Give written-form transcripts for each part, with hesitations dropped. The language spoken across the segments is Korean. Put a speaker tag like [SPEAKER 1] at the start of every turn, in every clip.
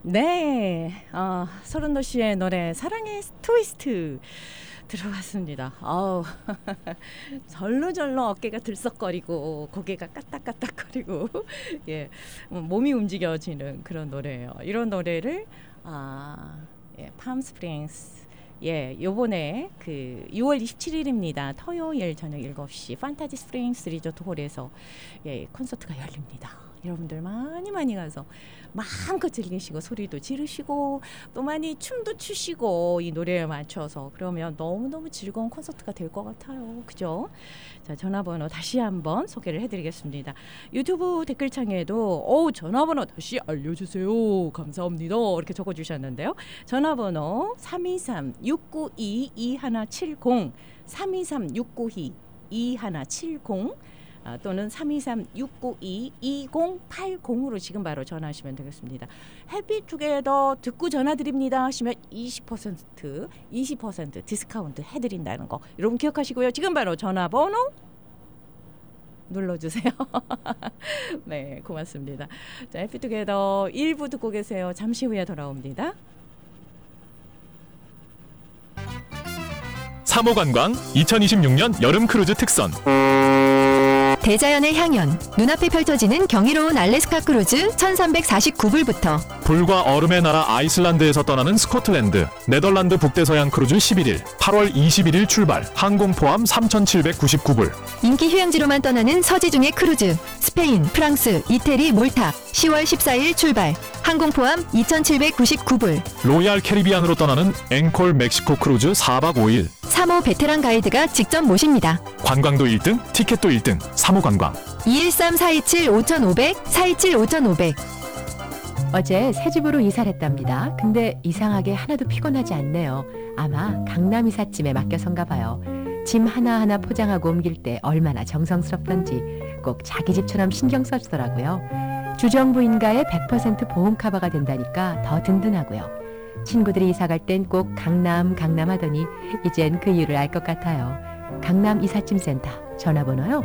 [SPEAKER 1] 네, 서른도 씨의 노래 사랑의 트위스트 들어봤습니다. 절로절로 어깨가 들썩거리고 고개가 까딱까딱거리고 예, 몸이 움직여지는 그런 노래예요. 이런 노래를 팜스프링스 요번에 그 6월 27일입니다. 토요일 저녁 7시 판타지 스프링스 리조트 홀에서 콘서트가 열립니다. 여러분들 많이 가서 마음껏 즐기시고 소리도 지르시고 또 많이 춤도 추시고 이 노래에 맞춰서 그러면 너무너무 즐거운 콘서트가 될 것 같아요. 그죠? 자, 전화번호 다시 한번 소개를 해드리겠습니다. 유튜브 댓글창에도 전화번호 다시 알려주세요. 감사합니다. 이렇게 적어주셨는데요. 전화번호 323-692-2170 323-692-2170 또는 323-692-2080으로 지금 바로 전화하시면 되겠습니다. 해피투게더 듣고 전화드립니다 하시면 20% 디스카운트 해드린다는 거 여러분 기억하시고요. 지금 바로 전화번호 눌러주세요. 네, 고맙습니다. 자, 해피투게더 1부 듣고 계세요. 잠시 후에 돌아옵니다.
[SPEAKER 2] 3호 관광 2026년 여름 크루즈 특선
[SPEAKER 3] 대자연의 향연, 눈앞에 펼쳐지는 경이로운 알래스카 크루즈 1349불부터
[SPEAKER 2] 불과 얼음의 나라 아이슬란드에서 떠나는 스코틀랜드, 네덜란드 북대서양 크루즈 11일, 8월 21일 출발, 항공 포함 3,799불.
[SPEAKER 3] 인기 휴양지로만 떠나는 서지중의 크루즈, 스페인, 프랑스, 이태리, 몰타 10월 14일 출발, 항공 포함 2,799불.
[SPEAKER 2] 로얄 캐리비안으로 떠나는 앵콜 멕시코 크루즈 4박 5일.
[SPEAKER 3] 3호 베테랑 가이드가 직접 모십니다.
[SPEAKER 2] 관광도 1등, 티켓도 1등, 3호 관광.
[SPEAKER 3] 213-427-5500, 427-5500.
[SPEAKER 4] 어제 새 집으로 이사를 했답니다. 근데 이상하게 하나도 피곤하지 않네요. 아마 강남 이삿짐에 맡겨선가 봐요. 짐 하나하나 포장하고 옮길 때 얼마나 정성스럽던지 꼭 자기 집처럼 신경 써주더라고요. 주정부인가에 100% 보험 커버가 된다니까 더 든든하고요. 친구들이 이사갈 땐 꼭 강남 하더니 이젠 그 이유를 알 것 같아요. 강남 이삿짐센터 전화번호요.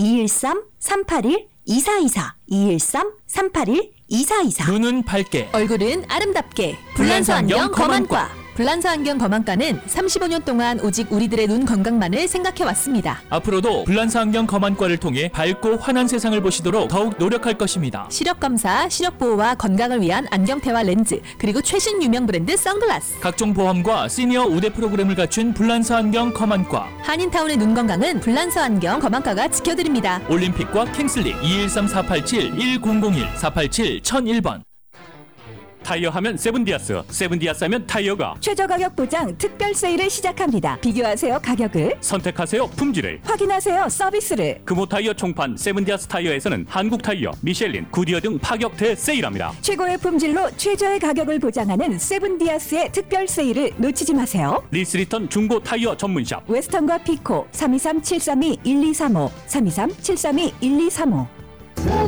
[SPEAKER 3] 213-381-2424 213-381-2424.
[SPEAKER 5] 눈은 밝게
[SPEAKER 3] 얼굴은 아름답게 불란서 안경 검안과. 불란서 안경 검안과는 35년 동안 오직 우리들의 눈 건강만을 생각해왔습니다.
[SPEAKER 5] 앞으로도 불란서 안경 검안과를 통해 밝고 환한 세상을 보시도록 더욱 노력할 것입니다.
[SPEAKER 3] 시력검사, 시력보호와 건강을 위한 안경테와 렌즈, 그리고 최신 유명 브랜드 선글라스,
[SPEAKER 5] 각종 보험과 시니어 우대 프로그램을 갖춘 불란서 안경 검안과.
[SPEAKER 3] 한인타운의 눈 건강은 불란서 안경 검안과가 지켜드립니다.
[SPEAKER 5] 올림픽과 킹슬리 213-487-1001 487-1001번. 타이어 하면 세븐디아스, 세븐디아스 하면 타이어가
[SPEAKER 6] 최저 가격 보장 특별 세일을 시작합니다. 비교하세요 가격을,
[SPEAKER 5] 선택하세요 품질을,
[SPEAKER 6] 확인하세요 서비스를.
[SPEAKER 5] 금호 타이어 총판 세븐디아스 타이어에서는 한국 타이어, 미셸린, 구디어 등 파격 대세일합니다.
[SPEAKER 6] 최고의 품질로 최저의 가격을 보장하는 세븐디아스의 특별 세일을 놓치지 마세요.
[SPEAKER 5] 리스리턴 중고 타이어 전문샵
[SPEAKER 6] 웨스턴과 피코 323-732-1235 323-732-1235.